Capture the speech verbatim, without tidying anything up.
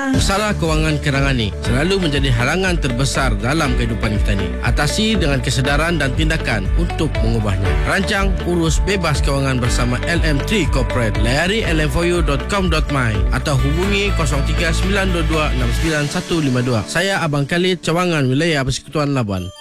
Masalah kewangan kerangan ni selalu menjadi halangan terbesar dalam kehidupan kita ni. Atasi dengan kesedaran dan tindakan untuk mengubahnya. Rancang, urus bebas kewangan bersama L M tiga Corporate. Layari l m four u dot com dot my atau hubungi kosong tiga sembilan dua dua enam sembilan satu lima dua. Saya Abang Khalid, Cawangan Wilayah Persekutuan Labuan.